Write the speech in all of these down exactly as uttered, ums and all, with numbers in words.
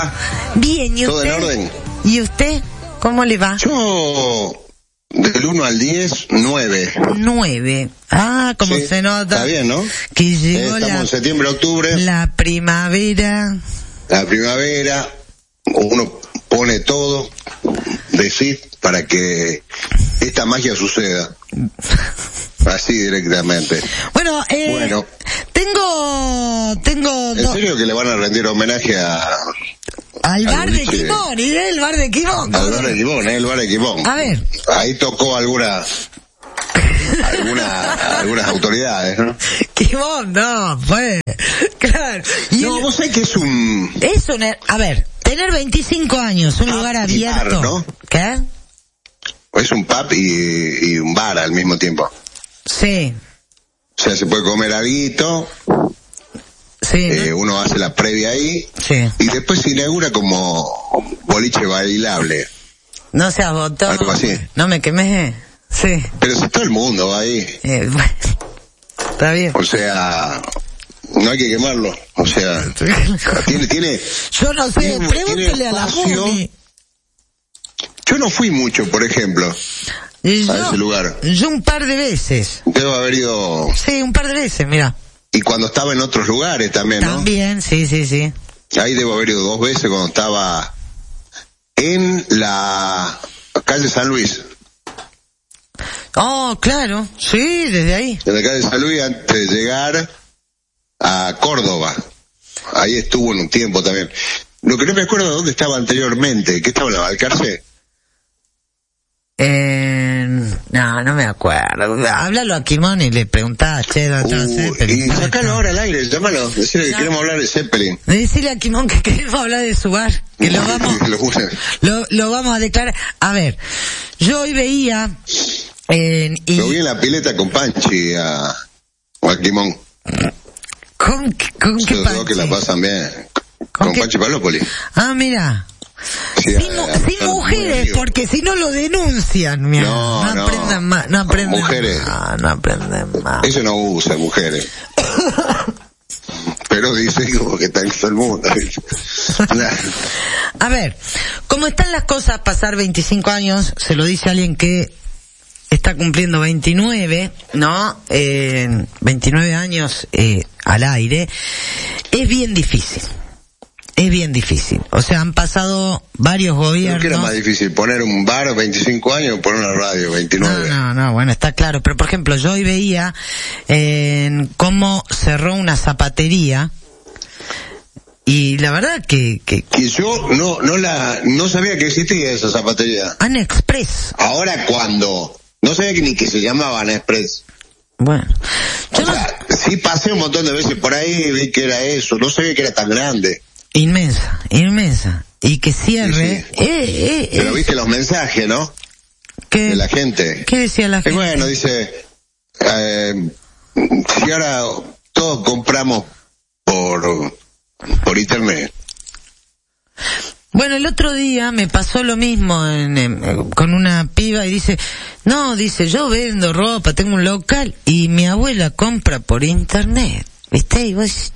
va? Bien, ¿y ¿Todo usted? en orden? ¿Y usted? ¿Cómo le va? Yo, del uno al diez, nueve. Nueve. Ah, como Sí, se nota. está bien, ¿no? Que llegó Eh, estamos la, en septiembre, octubre. la primavera. La primavera. Uno pone todo de sí para que esta magia suceda. Así directamente. Bueno, eh, Bueno. tengo, tengo ¿En dos. serio que le van a rendir homenaje a... Al bar de boliche? Quimón, y el bar de Quimón. Al bar de Quimón, ¿eh? El bar de Quimón. A ver. Ahí tocó alguna... alguna, algunas autoridades, ¿no? Quimón, no, pues. Claro. Y No, el- vos sabés que es un... es un, a ver, tener veinticinco años, un Pub lugar y bar, abierto. ¿no? ¿Qué? Es un pub y, y un bar al mismo tiempo. Sí, O sea, se puede comer aguito, sí, ¿no? eh, uno hace la previa ahí, Sí. y después se inaugura como boliche bailable. No seas botón. Algo así. No me quemé. Sí. Pero si todo el mundo va ahí, Eh, bueno, está bien. o sea, no hay que quemarlo. O sea, tiene, tiene, Yo no sé, tiene- pregúntele tiene a la espacio. Mumi. Yo no fui mucho, por ejemplo, Y a yo, ese lugar. yo un par de veces. Debo haber ido, Sí, un par de veces, mira. y cuando estaba en otros lugares también, ¿no? También, sí, sí, sí. Ahí debo haber ido dos veces cuando estaba en la calle San Luis. Oh, claro, sí, desde ahí. En la calle San Luis antes de llegar a Córdoba. Ahí estuvo en un tiempo también. Lo que no me acuerdo de dónde estaba anteriormente. ¿Qué estaba en la Balcarce? Eh, no, no me acuerdo. Háblalo a Quimón y le preguntás, che, ¿dónde está Uh, Zeppelin? y sacalo ahora al aire, llámalo. Decirle que Ya. queremos hablar de Zeppelin. Decirle a Quimón que queremos hablar de su bar, que lo vamos, Lo usen. lo, lo vamos a declarar. A ver, yo hoy veía, eh, y Lo vi en la pileta con Panchi a, a Quimón. con, con qué Los dos que la Panchi? pasan bien. ¿Con Con qué? Panchi Palópoli. Ah, mira. Sí, Sin, mu- a- a- sin son muy mujeres, amigos. porque si no lo denuncian, mira. No, No no. aprendan más, no aprendan Mujeres. más, no aprendan más. Eso no usa mujeres. Pero dice como que está en todo el mundo. Nah. A ver, ¿cómo están las cosas pasar veinticinco años? Se lo dice alguien que está cumpliendo veintinueve, ¿no? Eh, veintinueve años eh, al aire. Es bien difícil. Es bien difícil. O sea, han pasado varios Creo gobiernos. que era más difícil poner un bar veinticinco años o poner una radio veintinueve. No, no, no, bueno, está claro. Pero, por ejemplo, yo hoy veía eh, cómo cerró una zapatería y la verdad que... que Y yo no no la no sabía que existía esa zapatería. Ana Express. Ahora cuando no sabía que ni que se llamaban Express. Bueno, yo O no... sea, sí pasé un montón de veces por ahí, vi que era eso, no sabía que era tan grande. Inmensa, inmensa. Y que cierre... Sí, sí. Eh, eh, Pero eh, viste los mensajes, ¿no? ¿qué, De la gente. ¿Qué decía la Y gente? bueno, dice, eh, si ahora todos compramos por por internet. Bueno, el otro día me pasó lo mismo en, en- con una piba y dice, no, dice, yo vendo ropa, tengo un local y mi abuela compra por internet. ¿Viste? Y vos...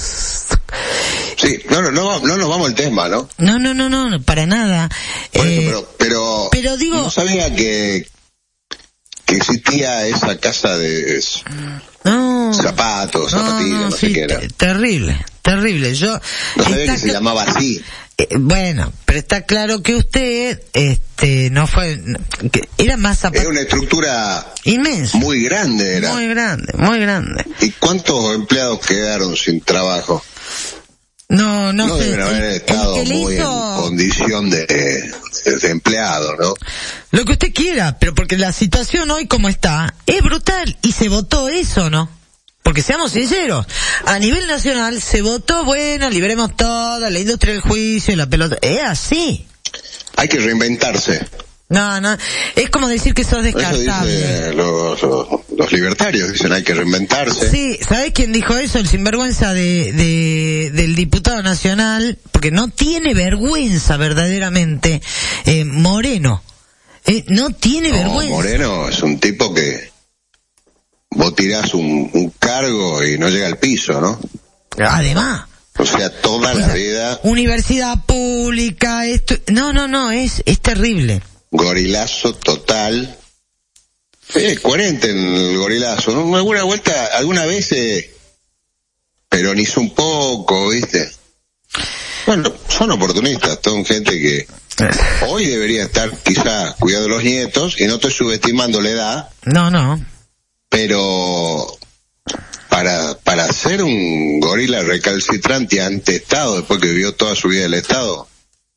Sí, no, no, no, no nos vamos al tema, ¿no? No, no, no, no, para nada. Por Eh, eso, pero, pero, pero digo- no sabía que, que existía esa casa de no, zapatos, zapatillas, no, sé sí, qué era. te- terrible, terrible. Yo No sabía está que se cla- llamaba así. eh, bueno, pero está claro que usted, este, no fue, que era más Era zapato una estructura inmenso, muy grande, era. muy grande, muy grande. ¿Y cuántos empleados quedaron sin trabajo? No, no, No sé. deben haber el- el estado que le muy hizo- en condición de, de, de empleado, ¿no? Lo que usted quiera, pero porque la situación hoy como está es brutal y se votó eso, ¿no? Porque seamos sinceros, a nivel nacional se votó, bueno, liberemos toda la industria del juicio, la pelota, es así. Hay que reinventarse. No, no, es como decir que sos Eso descartable. dicen los, los, los libertarios, dicen hay que reinventarse. Sí, ¿sabés quién dijo eso? El sinvergüenza de, de, del diputado nacional, porque no tiene vergüenza verdaderamente, eh, Moreno. Eh, no tiene No, vergüenza. Moreno es un tipo que vos tirás un, un cargo y no llega al piso, ¿no? Además. O O sea, toda o la sea, vida. Universidad pública, esto, no, no, no, es, es terrible. Gorilazo total. Es coherente en el gorilazo, ¿no? Alguna vuelta, alguna vez eh, peronizó un poco, ¿viste? Bueno, son oportunistas, son gente que hoy debería estar quizá cuidando los nietos, y no estoy subestimando la edad. No, no. Pero para para ser un gorila recalcitrante ante Estado, después que vivió toda su vida el Estado,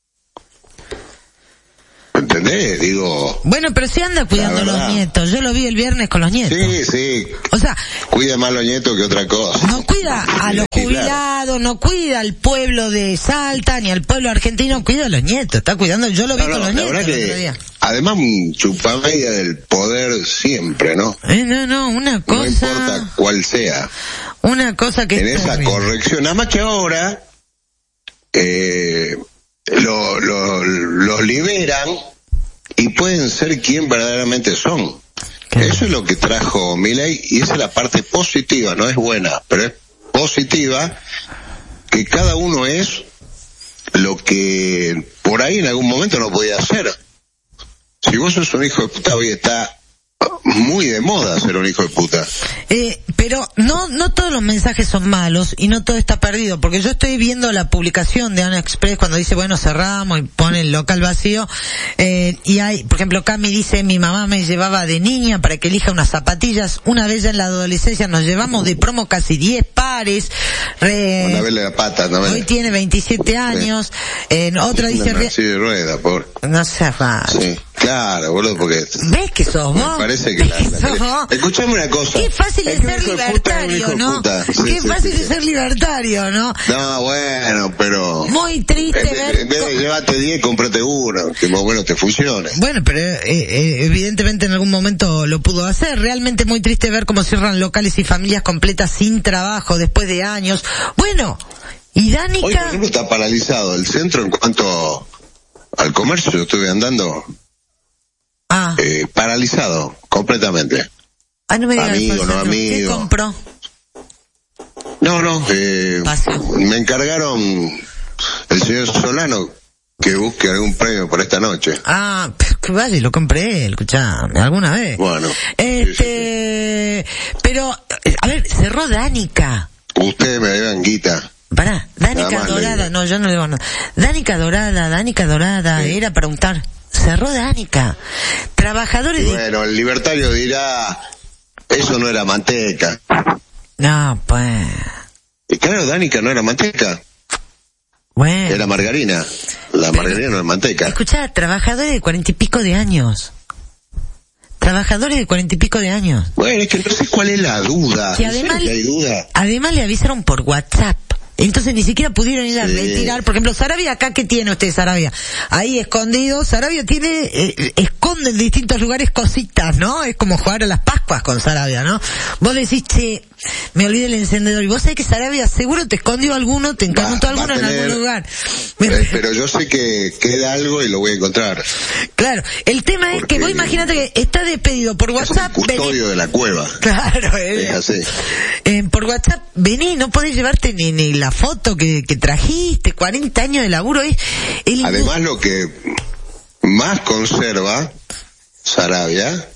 ¿entendés? Digo... Bueno, pero si anda cuidando los nietos. Yo lo vi el viernes con los nietos. Sí, sí. O sea... Cuida más a los nietos que otra cosa. No cuida a los jubilados, no cuida al pueblo de Salta, ni al pueblo argentino, cuida a los nietos. Está cuidando, yo lo vi no, con no, los nietos el otro día. Además, un chupamedia del poder siempre, ¿no? Eh, no, no, una cosa... No importa cuál sea. Una cosa que... En esa terrible. Corrección. Nada más que ahora... Eh... Lo, lo, los liberan y pueden ser quien verdaderamente son. ¿Qué? Eso es lo que trajo Milei, y esa es la parte positiva, no es buena, pero es positiva, que cada uno es lo que por ahí en algún momento no podía hacer. Si vos sos un hijo de puta, hoy está muy de moda ser un hijo de puta. Eh, pero no no todos los mensajes son malos y no todo está perdido, porque yo estoy viendo la publicación de Ana Express cuando dice, bueno, cerramos y pone el local vacío, eh, y hay, por ejemplo, Cami dice, mi mamá me llevaba de niña para que elija unas zapatillas, una vez ya en la adolescencia nos llevamos de promo casi diez pares, re, una vez la pata, no hoy tiene veintisiete años, eh, otra dice... Una re, de rueda, pobre. No sé, raro. Sí. Claro, boludo, porque... ¿Ves que sos vos? Me parece que la... la Escuchame una cosa. Qué fácil es ser libertario, ¿no? Sí, Qué sí, fácil sí, es sí. ser libertario, ¿no? No, bueno, pero... Muy triste en, ver... En vez de llevarte diez, cómprate uno, que más bueno te funcione. Bueno, pero eh, eh, evidentemente en algún momento lo pudo hacer. Realmente muy triste ver cómo cierran locales y familias completas sin trabajo después de años. Bueno, y Danica... Hoy, por ejemplo, está paralizado el centro en cuanto al comercio. Yo estuve andando... Ah. Eh, paralizado, completamente. Ah, no me digas. Amigo, no amigo. ¿Qué compró? No, no, eh, me encargaron el señor Solano que busque algún premio por esta noche. Ah, pero que vaya, lo compré, escuchame, alguna vez. Bueno. Este, sí, sí. Pero, a ver, cerró Danica. Ustedes me deben guita. Pará, Danica Dorada, no, yo no le digo nada. Danica Dorada, Danica Dorada, sí. Era para untar. Cerró Danica. Trabajadores de... Bueno, el libertario dirá, eso no era manteca. No, pues... Y claro, Danica no era manteca. Bueno. Era margarina. La Pero, margarina no es manteca. Escuchá, trabajadores de cuarenta y pico de años. Trabajadores de cuarenta y pico de años. Bueno, es que no sé cuál es la duda. Que además, que hay duda. Además le avisaron por WhatsApp. Entonces ni siquiera pudieron ir a sí. retirar. Por ejemplo, Sarabia, acá, ¿qué tiene usted, Sarabia? Ahí escondido. Sarabia tiene, eh, esconde en distintos lugares cositas, ¿no? Es como jugar a las Pascuas con Sarabia, ¿no? Vos decís, che, me olvidé el encendedor. Y vos sabés que Sarabia seguro te escondió alguno, te encanutó alguno en algún lugar. Eh, pero yo sé que queda algo y lo voy a encontrar. Claro. El tema es que vos imagínate que está despedido por WhatsApp. Es un custodio vení. De la cueva. Claro, eh, es así. Eh, por WhatsApp, vení, no podés llevarte ni, ni la foto que, que trajiste, cuarenta años de laburo. Es el... Además, lo que más conserva Sarabia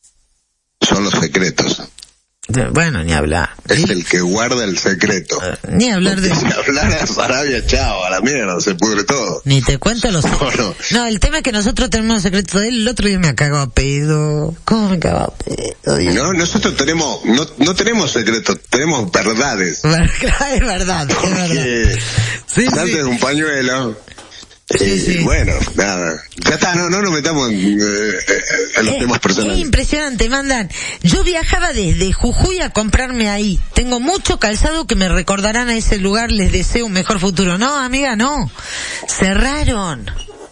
son los secretos. Bueno, ni hablar. Es ¿sí? el que guarda el secreto. Uh, ni hablar de... Ni hablar a Sarabia, chao, a la mierda, se pudre todo. Ni te cuento los... No, no. no, el tema es que nosotros tenemos los secretos de él. El otro día me acabo a pedo. ¿Cómo me acabo a pedo? Dios. No, nosotros tenemos, no, no tenemos secretos, tenemos verdades. Es verdad, es verdad. Sí, salte de un pañuelo. Sí, eh, sí. Bueno, nada, ya está, no, no nos metamos en, eh, en los eh, temas personales. Es impresionante, mandan. Yo viajaba desde Jujuy a comprarme ahí. Tengo mucho calzado que me recordarán a ese lugar, les deseo un mejor futuro. No, amiga, no. Cerraron.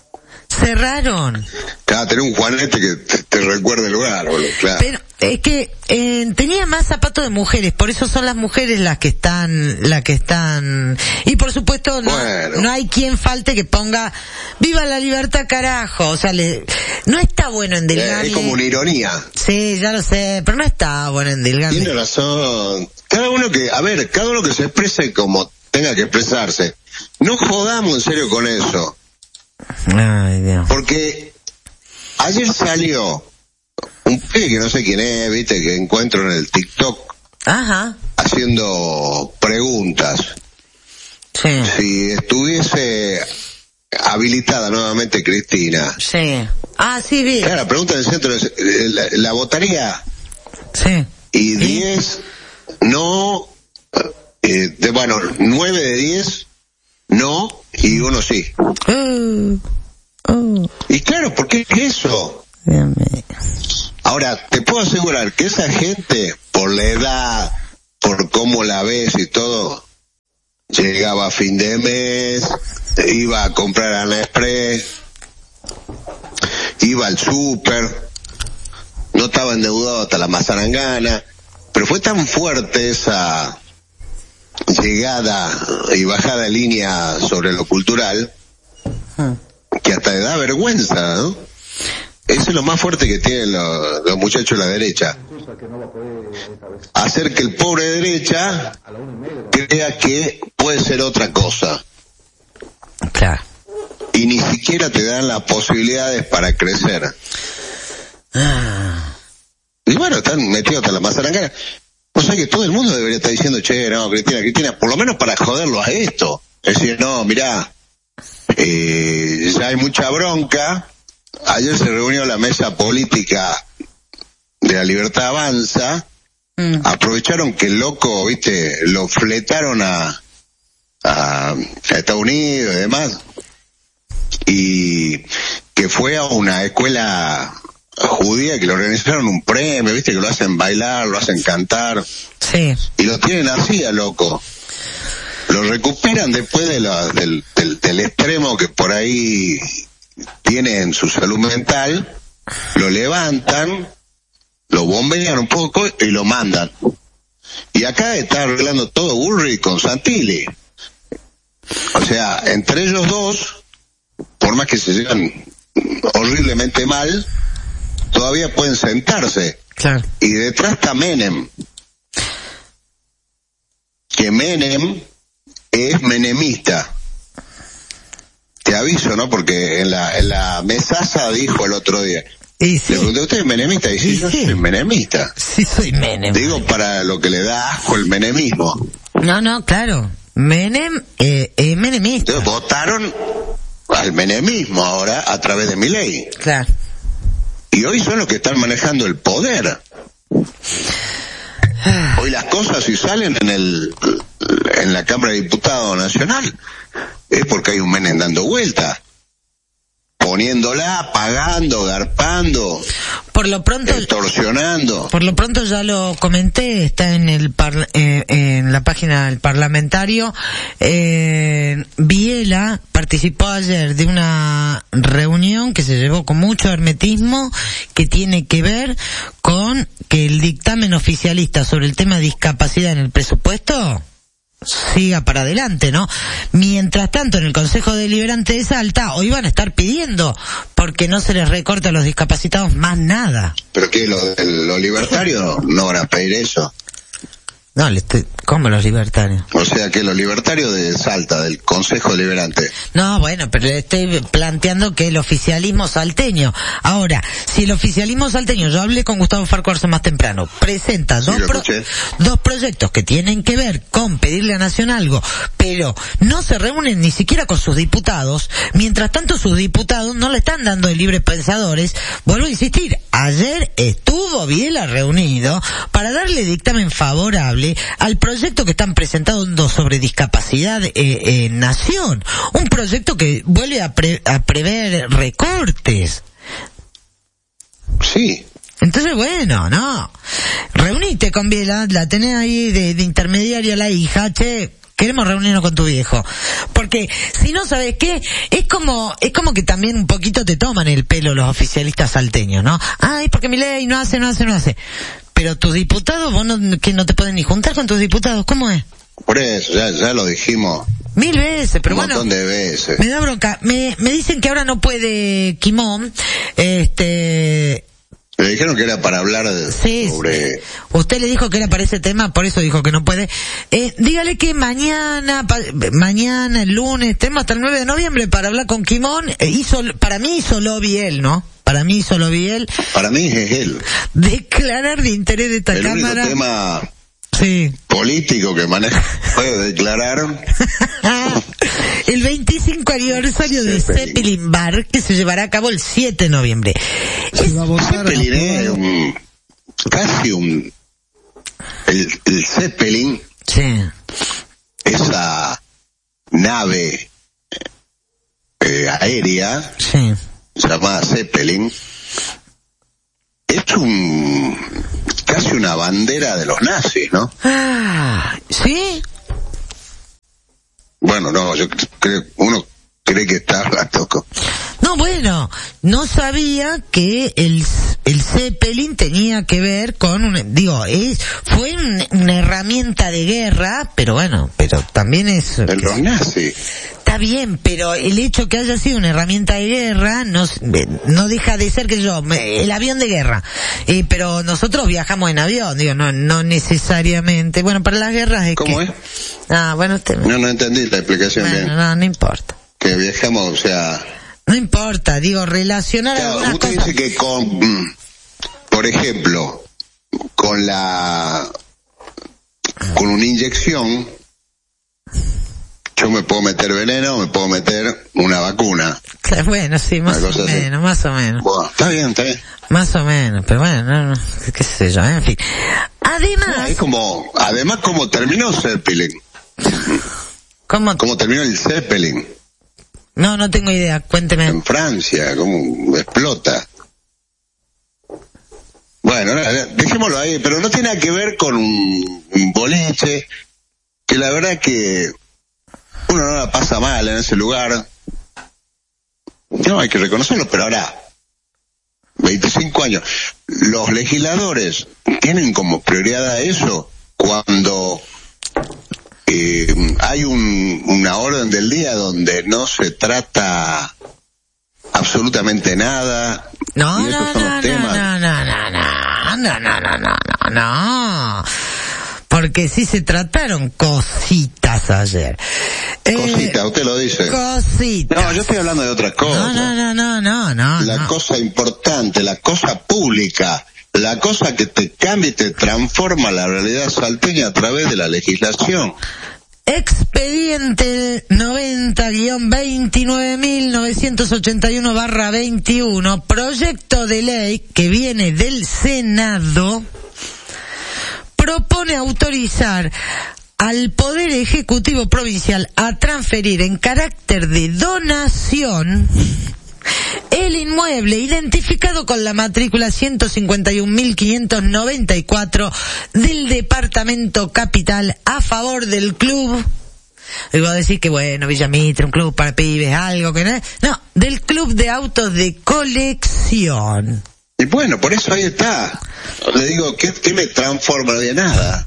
Cerraron. Claro, tenés un Juanete que te, te recuerda el lugar, boludo, claro. Pero es que eh, tenía más zapatos de mujeres, por eso son las mujeres las que están, las que están, y por supuesto no, bueno. no hay quien falte que ponga viva la libertad, carajo, o sea, le, no está bueno endilgarle. Eh, es como una ironía. Sí, ya lo sé, pero no está bueno endilgarle. Tiene razón. Cada uno que, a ver, cada uno que se exprese como tenga que expresarse. No jodamos en serio con eso. Ay, Dios. Porque ayer salió un pibe que no sé quién es, viste, que encuentro en el TikTok. Ajá. Haciendo preguntas. Sí. Si estuviese habilitada nuevamente Cristina. Sí. Ah, sí, vi. Claro, la pregunta del centro es, ¿la, la votaría? Sí. Y diez, no, eh, de, bueno, nueve de diez, no, y uno sí. Uh, uh. Y claro, ¿por qué eso? Bien, ahora, te puedo asegurar que esa gente, por la edad, por cómo la ves y todo, llegaba a fin de mes, iba a comprar a Nespresso, iba al súper, no estaba endeudado hasta la mazarangana, pero fue tan fuerte esa llegada y bajada de línea sobre lo cultural que hasta le da vergüenza, ¿no? Eso es lo más fuerte que tienen los, los muchachos de la derecha. Hacer que el pobre de derecha crea que puede ser otra cosa. Claro. Y ni siquiera te dan las posibilidades para crecer. Ah. Y bueno, están metidos hasta la mazarangana. O sea que todo el mundo debería estar diciendo, che, no, Cristina, Cristina, por lo menos para joderlo a esto. Es decir, no, mirá, eh, ya hay mucha bronca. Ayer se reunió la mesa política de La Libertad Avanza. Mm. Aprovecharon que el loco, viste, lo fletaron a, a, a Estados Unidos y demás. Y que fue a una escuela judía que le organizaron un premio, viste, que lo hacen bailar, lo hacen cantar. Sí. Y lo tienen así a loco. Lo recuperan después de la, del, del, del extremo que por ahí tiene en su salud mental, lo levantan, lo bombean un poco y lo mandan. Y acá está arreglando todo Bullrich con Santilli. O sea, entre ellos dos, por más que se llevan horriblemente mal, todavía pueden sentarse. Claro. Y detrás está Menem. Que Menem es menemista. Te aviso, ¿no? Porque en la, en la mesaza dijo el otro día. Y sí. Le pregunté, ¿usted es menemista? Y sí, yo sí. soy menemista. Sí, soy Menem. Digo, para lo que le da asco el menemismo. No, no, claro. Menem, eh, eh, menemista. Entonces votaron al menemismo ahora a través de Milei. Claro. Y hoy son los que están manejando el poder. Hoy las cosas si salen en el en la Cámara de Diputados Nacional es porque hay un Menem dando vuelta, poniéndola, pagando, garpando, por lo pronto extorsionando. Por lo pronto ya lo comenté, está en el par, eh, en la página del parlamentario. Eh, Viela participó ayer de una reunión que se llevó con mucho hermetismo, que tiene que ver con que el dictamen oficialista sobre el tema de discapacidad en el presupuesto siga para adelante, ¿no? Mientras tanto, en el Consejo Deliberante de Salta, hoy van a estar pidiendo porque no se les recorta a los discapacitados más nada. ¿Pero qué? ¿Los lo libertarios no van a pedir eso? No, le estoy... ¿Cómo los libertarios? O sea que los libertarios de Salta, del Consejo Deliberante. No, bueno, pero le estoy planteando que el oficialismo salteño. Ahora, si el oficialismo salteño, yo hablé con Gustavo Farcuarzo más temprano, presenta dos, sí, pro, dos proyectos que tienen que ver con pedirle a Nación algo, pero no se reúnen ni siquiera con sus diputados, mientras tanto sus diputados no le están dando de libres pensadores. Vuelvo a insistir, ayer estuvo Viela reunido para darle dictamen favorable al proyecto que están presentando sobre discapacidad eh, eh, Nación, un proyecto que vuelve a, pre, a prever recortes. Sí. Entonces, bueno, no. Reunite con Viela, la tenés ahí de, de intermediaria la hija, che, queremos reunirnos con tu viejo. Porque, si no, ¿sabes qué? Es como, es como que también un poquito te toman el pelo los oficialistas salteños, ¿no? Ay, porque Milei no hace, no hace, no hace. Pero tus diputados, vos no, que no te pueden ni juntar con tus diputados, ¿cómo es? Por eso, ya, ya lo dijimos. Mil veces, pero un bueno. Un montón de veces. Me da bronca. Me, me dicen que ahora no puede Quimón, este... Me dijeron que era para hablar de, sí, sobre... Sí. Usted le dijo que era para ese tema, por eso dijo que no puede. Eh, dígale que mañana, pa, mañana, el lunes, tenemos hasta el nueve de noviembre para hablar con Quimón. Eh, hizo, para mí hizo lobby él, ¿no? Para mí hizo lobby él. Para mí es él. Declarar de interés de esta el cámara. El único tema sí. político que maneja puede declarar... El veinticinco aniversario de Zeppelin Bar, que se llevará a cabo el siete de noviembre. Es, Zeppelin es un, casi un... El, el Zeppelin, sí. esa nave eh, aérea, sí. llamada Zeppelin, es un... casi una bandera de los nazis, ¿no? Ah, ¿sí? Bueno, no, yo creo, uno cree que está hablando con... No, bueno, no sabía que el, el Zeppelin tenía que ver con un, digo, es, fue un, una herramienta de guerra, pero bueno, pero también es... De los nazis. Está bien, pero el hecho que haya sido una herramienta de guerra no, no deja de ser que yo, el avión de guerra, eh, pero nosotros viajamos en avión, digo, no, no necesariamente, bueno, para las guerras es ¿Cómo que... es? Ah, bueno, usted... No, no entendí la explicación bueno, bien. No, no importa. Que viajamos, o sea... No importa, digo, relacionar claro, algunas usted cosas... dice que con, por ejemplo, con la... con una inyección, yo me puedo meter veneno, me puedo meter una vacuna. Claro, bueno, sí, más o menos, así. más o menos. Bueno, está bien, está bien. Más o menos, pero bueno, no, no, qué sé yo, en fin. Además... No, es como, además como terminó Zeppelin. ¿Cómo? ¿Cómo terminó el Zeppelin? No, no tengo idea, cuénteme. En Francia, cómo explota. Bueno, dejémoslo ahí, pero no tiene nada que ver con un, un boliche, que la verdad que uno no la pasa mal en ese lugar. No, hay que reconocerlo, pero ahora, veinticinco años, los legisladores tienen como prioridad a eso cuando eh, hay un, una orden del día donde no se trata absolutamente nada. No, no, no, no, no, no, no, no, no, no, no, no, no, porque sí se trataron cositas ayer. Cositas, eh, usted lo dice. Cositas. No, yo estoy hablando de otra cosa. No, no, no, no, no. La no. cosa importante, la cosa pública, la cosa que te cambia y te transforma la realidad salteña a través de la legislación. Expediente noventa guión veintinueve mil novecientos ochenta y uno barra veintiuno, proyecto de ley que viene del Senado, propone autorizar al Poder Ejecutivo Provincial a transferir en carácter de donación el inmueble identificado con la matrícula ciento cincuenta y un mil quinientos noventa y cuatro del Departamento Capital a favor del club. Y voy a decir que bueno, Villa Mitre, un club para pibes, algo que no, no, del Club de Autos de Colección. Y bueno, por eso ahí está. Le digo, ¿qué, qué me transforma? No de nada.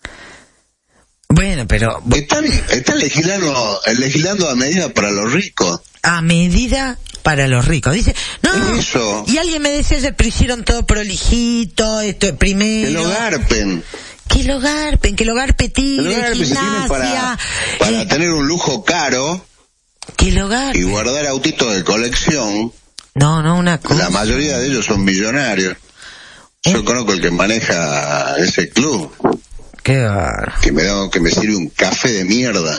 Bueno, pero... Están, están legislando, legislando a medida para los ricos. A medida para los ricos. Dice, no, eso. Y alguien me decía ayer, pero hicieron todo prolijito, esto primero. Que lo garpen. Que lo garpen, que lo garpe tire, que lo garpen, gimnasia. Para, para eh, tener un lujo caro. Que lo garpen. Y guardar autitos de colección. No, no, una cosa. La mayoría de ellos son millonarios. ¿Eh? Yo conozco el que maneja ese club. Qué bar... Que me da, que me sirve un café de mierda.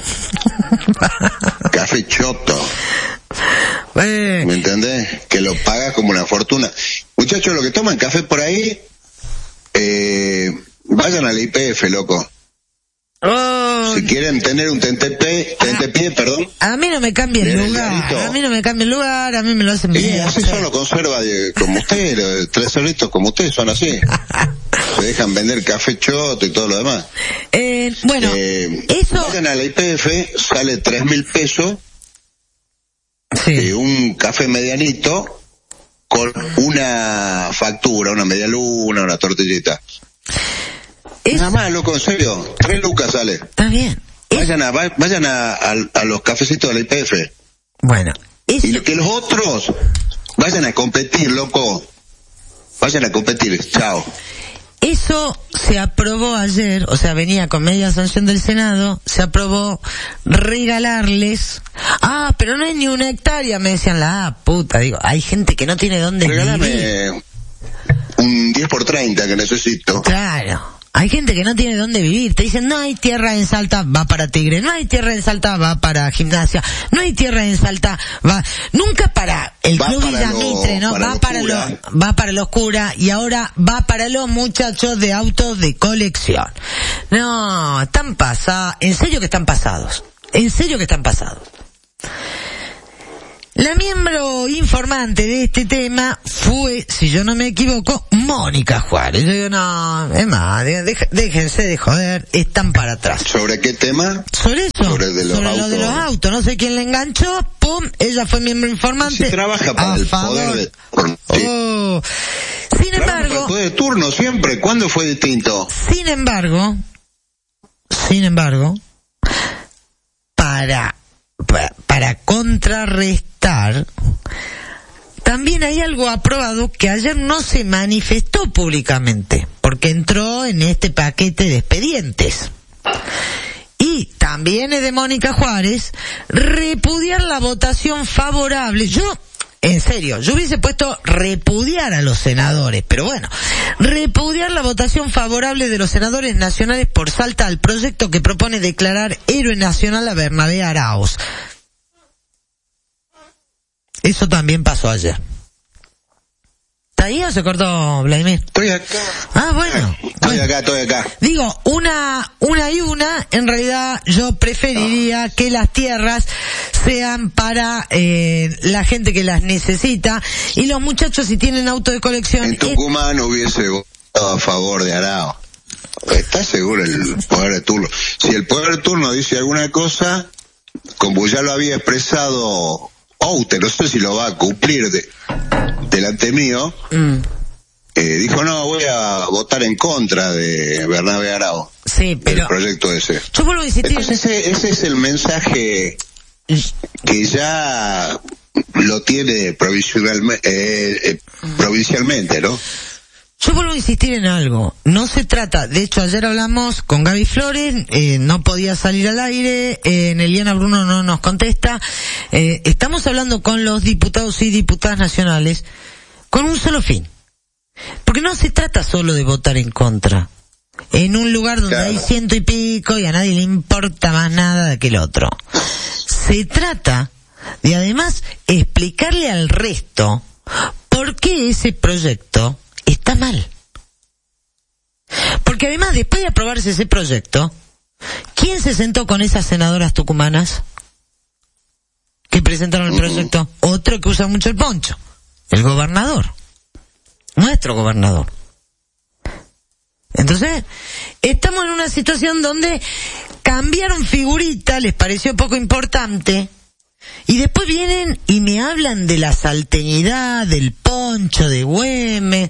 Café choto. Eh. ¿Me entendés? Que lo paga como una fortuna. Muchachos, los que toman café por ahí, eh, vayan al I P F, loco. Oh. Si quieren tener un tentepié, tentepié, ah, perdón. A mí no me cambia el lugar. A mí no me cambia el lugar, a mí me lo hacen bien. Y así son los conserva de, como usted, los tres cerritos como usted, son así. Se dejan vender café choto y todo lo demás. Eh, bueno, eh, eso... Vayan a la I P F, sale tres mil pesos. Sí. Eh, un café medianito con una factura, una media luna, una tortillita. Es... Nada más, loco, en serio. Tres lucas sale. Está bien. Vayan a, vayan a, a, a los cafecitos de la I P F. Bueno. Es... Y lo que los otros vayan a competir, loco. Vayan a competir, chao. Eso se aprobó ayer, o sea, venía con media sanción del Senado, se aprobó regalarles, ah, pero no es ni una hectárea, me decían, la ah, puta, digo, hay gente que no tiene dónde Regálame vivir. Un diez por treinta que necesito. Claro. Hay gente que no tiene dónde vivir. Te dicen, no hay tierra en Salta, va para Tigre. No hay tierra en Salta, va para Gimnasia. No hay tierra en Salta, va... Nunca para el va Club para Villa lo, Mitre, ¿no? Para va, los para cura. lo, va para los cura y ahora va para los muchachos de autos de colección. No, están pasados. En serio que están pasados. En serio que están pasados. La miembro informante de este tema fue, si yo no me equivoco, Mónica Juárez. Yo digo, no, es más, dej- déjense de joder, están para atrás. ¿Sobre qué tema? Sobre eso, sobre, de los sobre lo de los autos, no sé quién le enganchó, pum, ella fue miembro informante. Si trabaja para a el favor. poder de turno. Sí. Oh. Sin Trabaja para embargo, el poder de turno siempre. ¿Cuándo fue distinto? sin embargo, sin embargo, para para, para contrarrestar, también hay algo aprobado que ayer no se manifestó públicamente, porque entró en este paquete de expedientes. Y también es de Mónica Juárez repudiar la votación favorable. Yo, en serio, yo hubiese puesto repudiar a los senadores, pero bueno, repudiar la votación favorable de los senadores nacionales por Salta al proyecto que propone declarar héroe nacional a Bernabé Arauz. Eso también pasó ayer. ¿Está ahí o se cortó, Vladimir? Estoy acá. Ah, bueno. Estoy bueno. acá, estoy acá. Digo, una, una y una, en realidad yo preferiría que las tierras sean para eh, la gente que las necesita, y los muchachos si tienen auto de colección... En Tucumán es... hubiese votado a favor de Arauz. ¿Está seguro el poder de turno? Si el poder de turno dice alguna cosa, como ya lo había expresado Oute, no sé si lo va a cumplir de, delante mío, mm. eh, dijo, no, voy a votar en contra de Bernabé Arauz. Sí, pero... el proyecto ese. Yo vuelvo a insistir... Entonces ese, ese es el mensaje que ya lo tiene provisionalmente, eh, eh, provincialmente, ¿no? Yo vuelvo a insistir en algo. No se trata, de hecho ayer hablamos con Gaby Flores, eh, no podía salir al aire, eh, Neliana Bruno no nos contesta. Eh, estamos hablando con los diputados y diputadas nacionales con un solo fin. Porque no se trata solo de votar en contra. En un lugar donde claro. hay ciento y pico y a nadie le importa más nada que el otro. Se trata de además explicarle al resto por qué ese proyecto está mal. Porque además, después de aprobarse ese proyecto, ¿quién se sentó con esas senadoras tucumanas que presentaron el proyecto? Otro que usa mucho el poncho, el gobernador, nuestro gobernador. Entonces, estamos en una situación donde cambiaron figurita, les pareció poco importante, y después vienen y me hablan de la salteñidad, del poncho, de Güemes.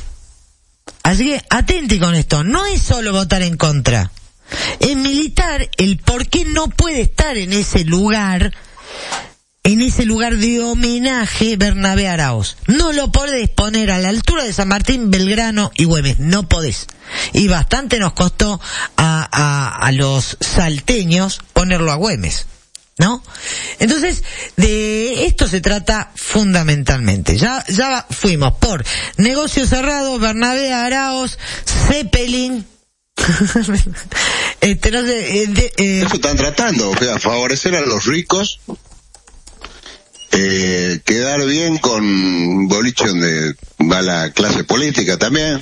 Así que, atente con esto, no es solo votar en contra, es militar el por qué no puede estar en ese lugar, en ese lugar de homenaje Bernabé Arauz. No lo podés poner a la altura de San Martín, Belgrano y Güemes, no podés. Y bastante nos costó a, a, a los salteños ponerlo a Güemes, ¿no? Entonces, de esto se trata fundamentalmente. Ya, ya fuimos por negocio cerrado, Bernabé Arauz, Zeppelin. este, no sé, eh, de, eh, Eso están tratando, o sea, favorecer a los ricos, eh, quedar bien con boliche donde va la clase política también.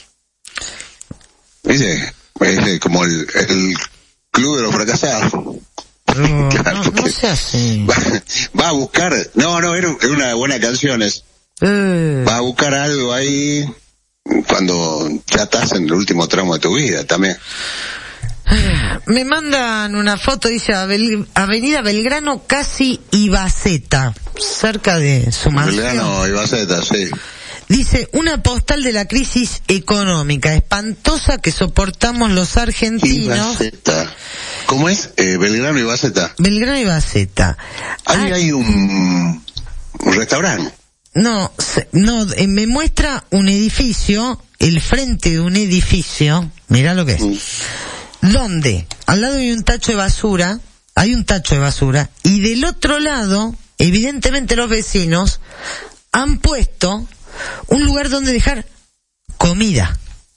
Dice, es como el, el club de los fracasados. No, claro, no, no sea así. Va, va a buscar, no, no, era una buena canción es. Eh. Va a buscar algo ahí cuando ya estás en el último tramo de tu vida también. Me mandan una foto, dice Abel, Avenida Belgrano, casi Ibaceta, cerca de su mansión. Belgrano, Ibaceta, sí. Dice, una postal de la crisis económica espantosa que soportamos los argentinos. Ibaceta. ¿Cómo es? Eh, Belgrano y Ibaceta. Belgrano y Ibaceta. Ahí hay un, un restaurante. No, se, no, eh, me muestra un edificio, el frente de un edificio, mirá lo que es, mm. donde al lado hay un tacho de basura, hay un tacho de basura, y del otro lado, evidentemente los vecinos han puesto un lugar donde dejar comida.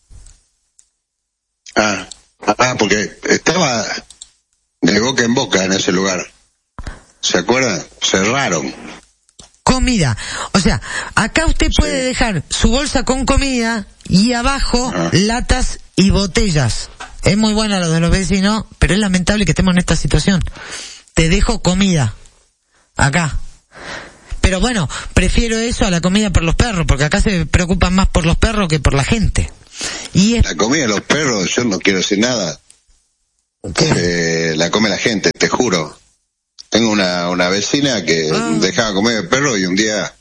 Ah, ah, porque estaba de boca en boca en ese lugar. ¿Se acuerdan? Cerraron. Comida. O sea, acá usted puede sí. dejar su bolsa con comida y abajo ah. latas y botellas. Es muy bueno lo de los vecinos, pero es lamentable que estemos en esta situación. Te dejo comida. Acá. Pero bueno, prefiero eso a la comida por los perros, porque acá se preocupan más por los perros que por la gente. Y es... La comida de los perros, yo no quiero decir nada. Eh, la come la gente, te juro. Tengo una, una vecina que ah. dejaba comer el perro y un día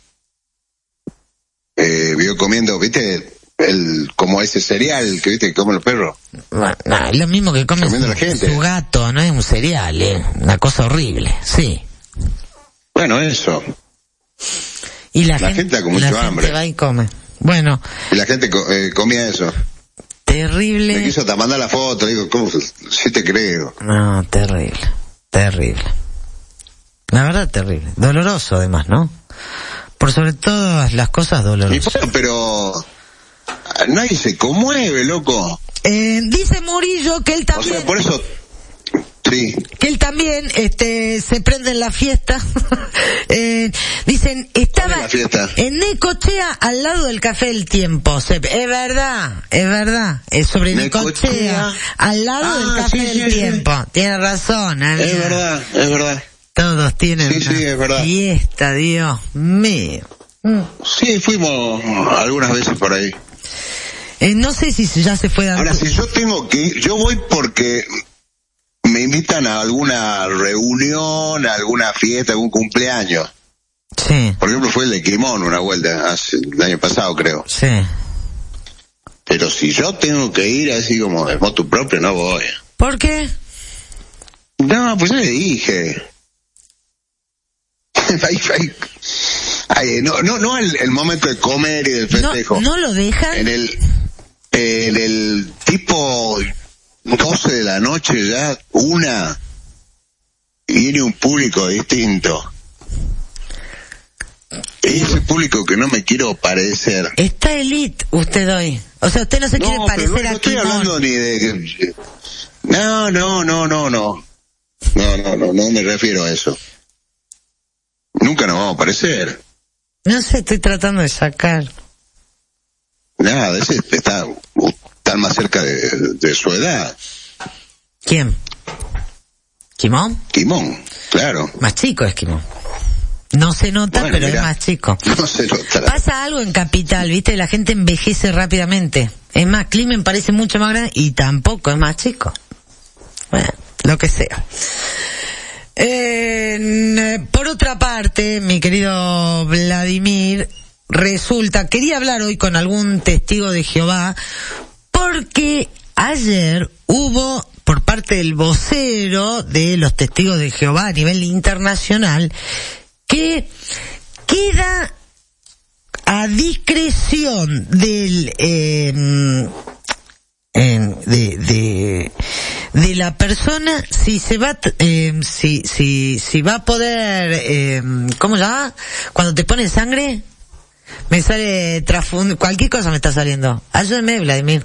eh, vio comiendo, ¿viste? El, como ese cereal que viste que comen los perros. No, no, es lo mismo que come su, la gente. Su gato, no es un cereal, es una cosa horrible, sí. Bueno, eso. Y la, la gente, gente con mucho la hambre. Gente va y come. Bueno. Y la gente eh, comía eso. Terrible. Me quiso mandar la foto, digo, ¿cómo? Sí te creo. No, terrible, terrible. La verdad, terrible. Doloroso, además, ¿no? Por sobre todas las cosas dolorosas. Bueno, pero nadie se conmueve, loco. Eh, dice Murillo que él también... O sea, por eso... Sí. Que él también este se prende en la fiesta. eh, dicen, estaba la fiesta? en Necochea al lado del Café del Tiempo. Se, es verdad, es verdad. Es sobre Necochea, Necochea al lado ah, del Café sí, del sí, Tiempo. Sí. Tiene razón. Amiga. Es verdad, es verdad. Todos tienen sí, una sí, es verdad. fiesta, Dios mío. Mm. Sí, fuimos algunas veces por ahí. Eh, no sé si ya se fue dando... Ahora, si yo tengo que ir, yo voy porque... me invitan a alguna reunión, a alguna fiesta, a algún cumpleaños. Sí. Por ejemplo, fue el de Quimón una vuelta, hace, el año pasado creo. Sí. Pero si yo tengo que ir así como de motu propio, no voy. ¿Por qué? No, pues ya le dije. ay, ay, ay, no, no, no el, el momento de comer y del festejo. ¿No, no lo dejan? En el, en el tipo... doce de la noche ya, una, viene un público distinto. Ese público que no me quiero parecer. Está elite usted hoy. O sea, usted no se no, quiere parecer no, no a estoy Quimón. hablando ni de... No, no, no, no, no. No, no, no, no me refiero a eso. Nunca nos vamos a parecer. No sé, estoy tratando de sacar. Nada, ese está... están más cerca de, de su edad. ¿Quién? ¿Quimón? Quimón, claro. Más chico es Quimón. No se nota, bueno, pero mirá, es más chico. No se nota. Pasa algo en Capital, ¿viste? La gente envejece rápidamente. Es más, Climen parece mucho más grande y tampoco es más chico. Bueno, lo que sea. Eh, por otra parte, mi querido Vladimir, resulta, quería hablar hoy con algún testigo de Jehová, porque ayer hubo, por parte del vocero de los testigos de Jehová a nivel internacional, que queda a discreción del eh, eh, de, de de la persona si se va eh, si si si va a poder eh, ¿cómo se llama? Cuando te ponen sangre me sale trasfund... cualquier cosa me está saliendo. Ayúdeme, Vladimir.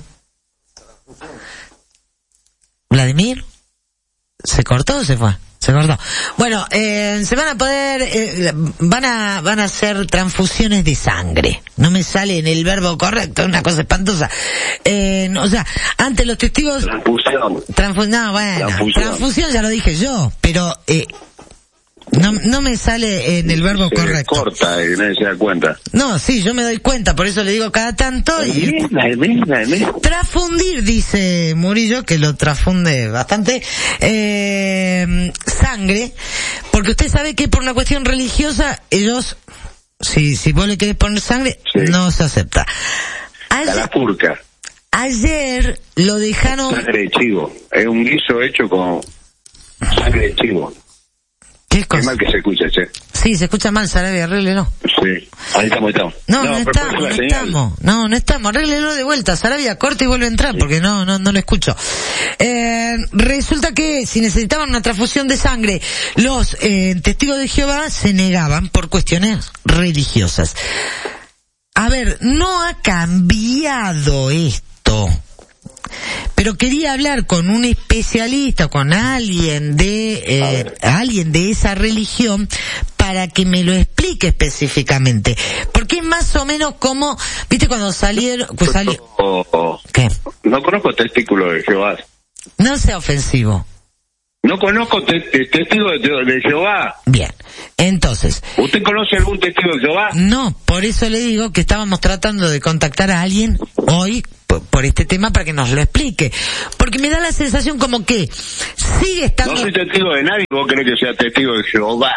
¿Vladimir? ¿Se cortó o se fue? Se cortó. Bueno, eh, se van a poder, eh, van a, van a hacer transfusiones de sangre. No me sale en el verbo correcto, es una cosa espantosa. Eh, o sea, ante los testigos... Transfusión. Transfusión, no, bueno, transfusión. transfusión ya lo dije yo, pero, eh, no, no me sale en el verbo se correcto. Corta y nadie se da cuenta. No, sí, yo me doy cuenta, por eso le digo cada tanto. Y... Transfundir, dice Murillo, que lo transfunde bastante, eh, sangre, porque usted sabe que por una cuestión religiosa, ellos, si, si vos le querés poner sangre, sí, no se acepta. Ayer, a la purca. Ayer lo dejaron... Sangre de chivo, es un guiso hecho con sangre de chivo. ¿Qué cosa? Es mal que se escucha, che. Sí, se escucha mal, Sarabia, arregle, ¿no? Sí, sí. Ahí estamos, estamos. No, no, no estamos, no estamos. No, no estamos. Arréglelo de vuelta. Sarabia, corta y vuelve a entrar, sí. Porque no, no, no lo escucho. Eh, resulta que si necesitaban una transfusión de sangre, los eh, testigos de Jehová se negaban por cuestiones religiosas. A ver, no ha cambiado esto. Pero quería hablar con un especialista, con alguien de eh, alguien de esa religión para que me lo explique específicamente, porque es más o menos como, viste, cuando salieron, pues salió, oh, oh. ¿Qué? No conozco testículos de Jehová. No sea ofensivo. No conozco te te testigos de, de Jehová. Bien, entonces. ¿Usted conoce algún testigo de Jehová? No, por eso le digo que estábamos tratando de contactar a alguien hoy por, por este tema para que nos lo explique. Porque me da la sensación como que sigue estando... No soy testigo de nadie, vos querés que sea testigo de Jehová.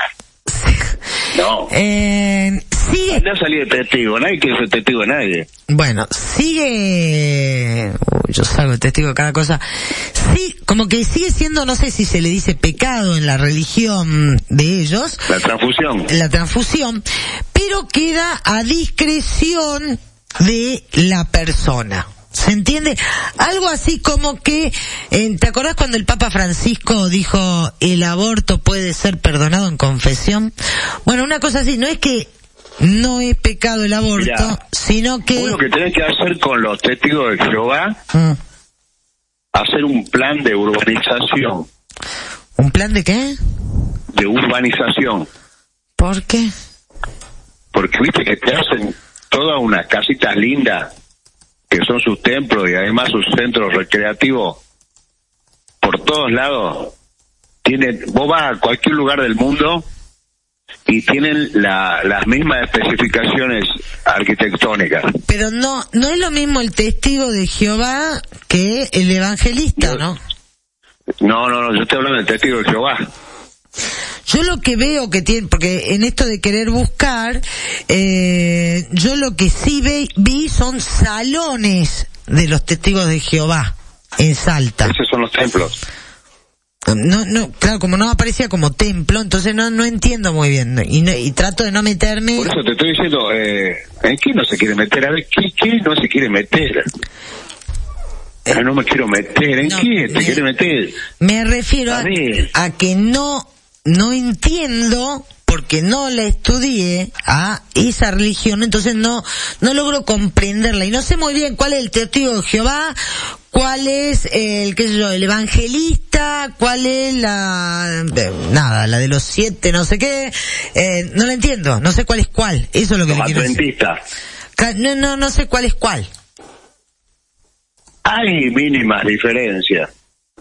No. Eh, sigue... No salí de testigo, nadie quiere ser testigo de nadie. Bueno, sigue... Uy, yo salgo de testigo de cada cosa. Sí, como que sigue siendo, no sé si se le dice pecado en la religión de ellos. La transfusión. La transfusión, pero queda a discreción de la persona. ¿Se entiende? Algo así como que, eh, ¿te acordás cuando el Papa Francisco dijo el aborto puede ser perdonado en confesión? Bueno, una cosa así, no es que no es pecado el aborto, Mirá, sino que... Lo que tenés que hacer con los testigos de Jehová, mm. hacer un plan de urbanización. ¿Un plan de qué? De urbanización. ¿Por qué? Porque viste que te hacen todas unas casitas lindas, que son sus templos y además sus centros recreativos por todos lados. Tienen, vos vas a cualquier lugar del mundo y tienen la, las mismas especificaciones arquitectónicas. Pero no, no es lo mismo el testigo de Jehová que el evangelista, ¿no? No, no, no, yo estoy hablando del testigo de Jehová. Yo lo que veo que tiene, porque en esto de querer buscar, eh, yo lo que sí ve, vi son salones de los testigos de Jehová en Salta. Esos son los templos. No, no, claro, como no aparecía como templo, entonces no, no entiendo muy bien y, no, y trato de no meterme. Por eso te estoy diciendo, eh, ¿en qué no se quiere meter? A ver, ¿qué, qué no se quiere meter? Ah, no me quiero meter, ¿en no, qué te me, quiere meter? Me refiero a, a, a que no, no entiendo, porque no la estudié a esa religión, entonces no, no logro comprenderla y no sé muy bien cuál es el testigo de Jehová, cuál es el, qué sé yo, el evangelista, cuál es la, de, nada, la de los siete, no sé qué, eh, no la entiendo, no sé cuál es cuál, eso es lo que le quiero decir. No, no, no sé cuál es cuál. Hay mínimas diferencias.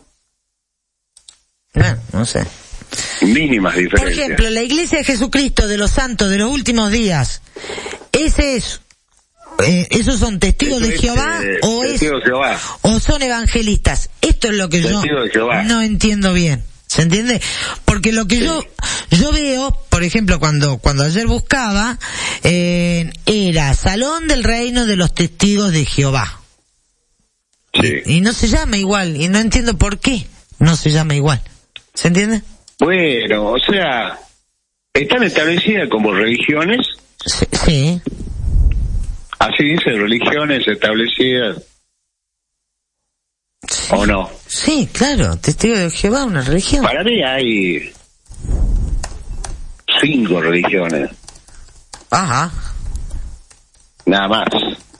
No, no sé. Mínimas diferencias. Por ejemplo, la Iglesia de Jesucristo de los Santos de los Últimos Días, ese es, eh, esos son testigos de Jehová, eh, o es, de Jehová, o son evangelistas. Esto es lo que yo no entiendo bien. ¿Se entiende? Porque lo que sí. yo yo veo, por ejemplo, cuando cuando ayer buscaba, eh, era Salón del Reino de los Testigos de Jehová. Sí. Y, y no se llama igual, y no entiendo por qué no se llama igual. ¿Se entiende? Bueno, o sea, ¿están establecidas como religiones? Sí. sí. Así dice, religiones establecidas. Sí. ¿O no? Sí, claro, Testigo de Jehová, una religión. Para mí hay cinco religiones. Ajá. Nada más.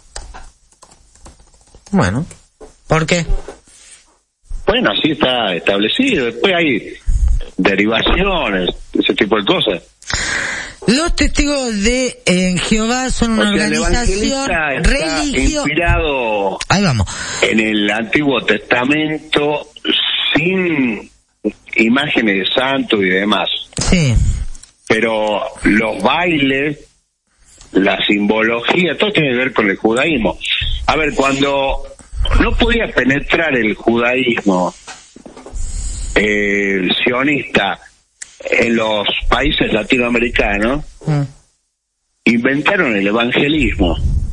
Bueno, ¿por qué? Bueno, así está establecido. Después hay derivaciones, ese tipo de cosas. Los testigos de eh, Jehová son una o sea, organización religiosa inspirado Ahí vamos. en el Antiguo Testamento, sin imágenes de santos y demás. Sí. Pero los bailes, la simbología, todo tiene que ver con el judaísmo. A ver, cuando no podía penetrar el judaísmo, eh, el sionista, en los países latinoamericanos, mm. inventaron el evangelismo.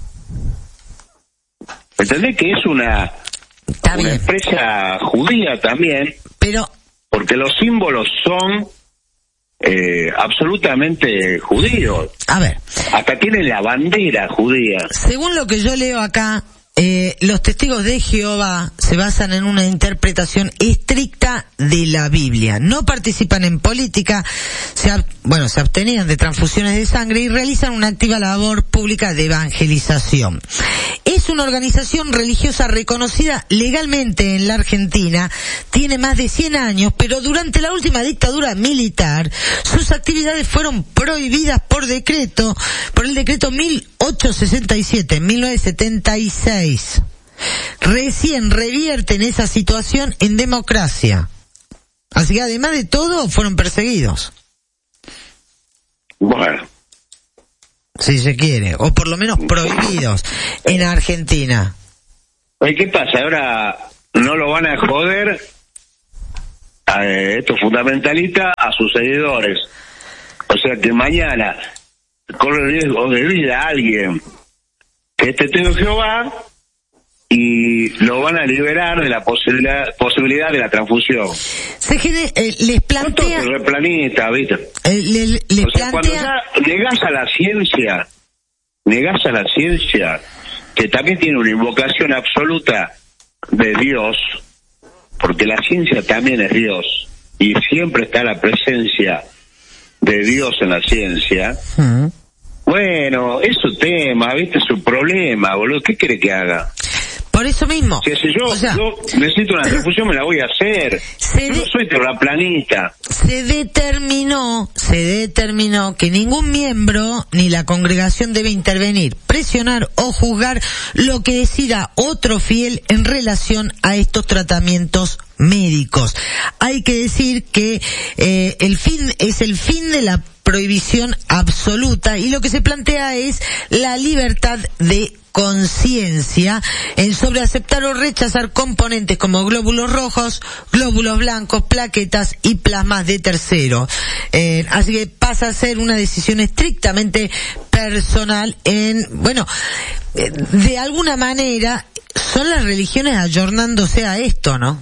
¿Entendés que es una, una empresa judía también? Pero... porque los símbolos son eh, absolutamente judíos. A ver. Hasta tienen la bandera judía. Según lo que yo leo acá, Eh, los testigos de Jehová se basan en una interpretación estricta de la Biblia. No participan en política, se ab- bueno, se abstenían de transfusiones de sangre y realizan una activa labor pública de evangelización. Es una organización religiosa reconocida legalmente en la Argentina, tiene más de cien años, pero durante la última dictadura militar, sus actividades fueron prohibidas por decreto, por el decreto mil ochocientos sesenta y siete, mil novecientos setenta y seis. Recién revierten esa situación en democracia. Así que además de todo, fueron perseguidos. Bueno. Si se quiere, o por lo menos prohibidos en Argentina. Oye, ¿qué pasa? Ahora no lo van a joder a estos fundamentalistas, a sus seguidores. O sea que mañana corre riesgo de vida a alguien que es testigo de Jehová y lo van a liberar de la posibilidad posibilidad de la transfusión. Se gene, eh, les plantea... Son replanistas, ¿viste? Eh, le, les o sea, plantea... cuando ya negás a la ciencia, negás a la ciencia, que también tiene una invocación absoluta de Dios, porque la ciencia también es Dios, y siempre está la presencia de Dios en la ciencia. Uh-huh. Bueno, es su tema, ¿viste? Su problema, boludo. ¿Qué quiere que haga? Por eso mismo. Si, si yo, o sea, yo necesito una transfusión, me la voy a hacer. Yo no soy terraplanista. Se determinó, se determinó que ningún miembro ni la congregación debe intervenir, presionar o juzgar lo que decida otro fiel en relación a estos tratamientos médicos. Hay que decir que eh, el fin es el fin de la prohibición absoluta y lo que se plantea es la libertad de conciencia en sobre aceptar o rechazar componentes como glóbulos rojos, glóbulos blancos, plaquetas y plasmas de tercero. Eh, así que pasa a ser una decisión estrictamente personal en, bueno, eh, de alguna manera son las religiones ayornándose a esto, ¿no?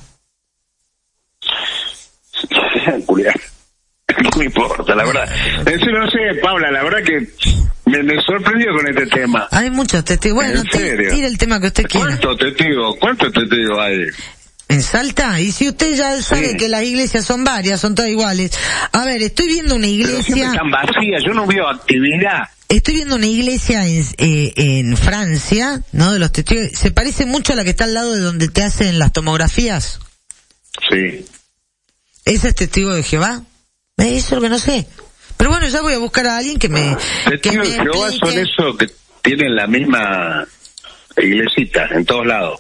No me importa, la verdad. Eso no sé, Paula, la verdad que me, me sorprendió con este tema. Hay muchos testigos. Bueno, tire el tema que usted quiera. ¿Cuántos testigos? ¿Cuántos testigos hay? ¿En Salta? Y si usted ya sabe sí. que las iglesias son varias, son todas iguales. A ver, estoy viendo una iglesia... Pero siempre están vacías, yo no veo actividad. Estoy viendo una iglesia en, eh, en Francia, ¿no? De los testigos. Se parece mucho a la que está al lado de donde te hacen las tomografías. Sí. ¿Ese es testigo de Jehová? Eso es lo que no sé. Pero bueno, ya voy a buscar a alguien que me... Testigos de Jehová son esos que tienen la misma iglesita en todos lados.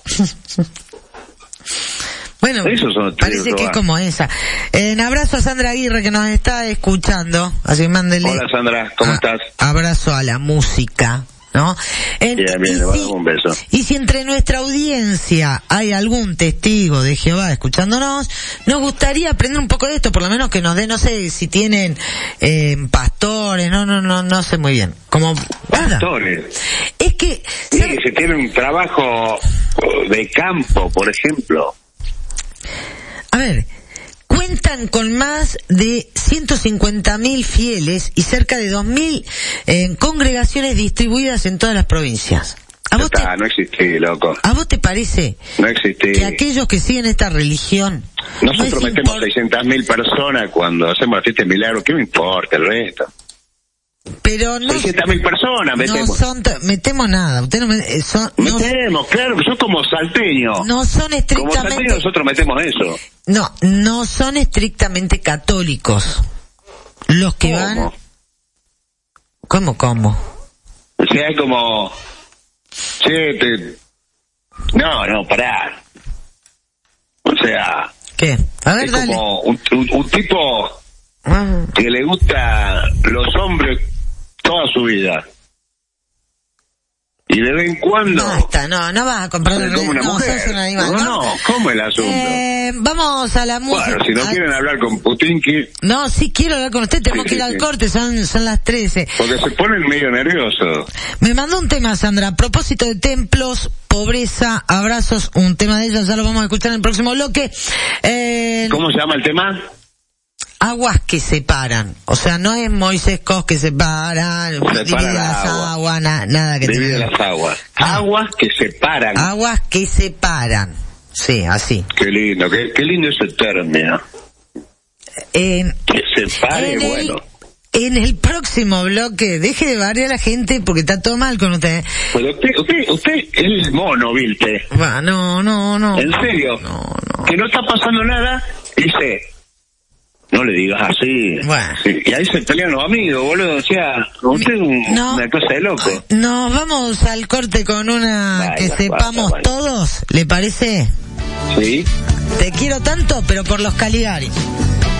Bueno, parece que es como esa. Un abrazo a Sandra Aguirre que nos está escuchando. Así que mándele. Hola Sandra, ¿cómo a, estás? Abrazo a la música, ¿no? En, bien, bien, le mando un beso. Y si entre nuestra audiencia hay algún testigo de Jehová escuchándonos, nos gustaría aprender un poco de esto, por lo menos que nos dé, no sé si tienen eh, pastores, no, no, no, no sé muy bien. Como pastores. Nada. Es que sí, ¿sabes? Si tienen un trabajo de campo, por ejemplo. A ver, cuentan con más de ciento cincuenta mil fieles y cerca de dos mil eh, congregaciones distribuidas en todas las provincias. ¿A vos está, te, no existí, loco. ¿A vos te parece no existí. que aquellos que siguen esta religión... Nosotros no metemos import... seiscientas mil personas cuando hacemos la fiesta de milagro, ¿qué me importa el resto? Pero no... seiscientas mil personas metemos. No son, metemos nada. Usted no, son, metemos, no, claro, yo como salteño. No son estrictamente... Como salteño nosotros metemos eso. No, no son estrictamente católicos. Los que ¿Cómo? van... ¿Cómo, cómo? O sea, es como... Che, te... No, no, pará. O sea... ¿Qué? A ver, es dale. como un, un, un tipo ah. que le gusta los hombres toda su vida. Y de vez en cuando... Basta, no, no vas a comprar un como una no, mujer. Sos un animal, no, no, no, ¿cómo el asunto? Eh, vamos a la música. Bueno, si no a... quieren hablar con Putinki... No, sí quiero hablar con usted, tenemos sí, que ir sí, al sí. corte, son, son las trece. Porque se ponen medio nerviosos. Me mandó un tema, Sandra, a propósito de templos, pobreza, abrazos, un tema de ella, ya lo vamos a escuchar en el próximo bloque. Eh... ¿Cómo se llama el tema? aguas que separan. O sea, no es Moisés Cos que separan, divide las aguas, na, nada que divide las aguas. No. Aguas que separan. Aguas que separan. Sí, así. Qué lindo, qué, qué lindo ese término. En, que separe, en el, bueno. En el próximo bloque, deje de barrer a la gente porque está todo mal con usted. Pero usted, usted, usted es el mono, Vilte. Bah, no, no, no. ¿En serio? No, no. Que no está pasando nada, dice, no le digas así. Bueno. Y ahí se pelean los amigos, boludo. O sea, usted es un, no, una cosa de loco. Nos vamos al corte con una vaya, que sepamos vaya, vaya. todos, ¿le parece? Sí. Te quiero tanto, pero por los Caligari.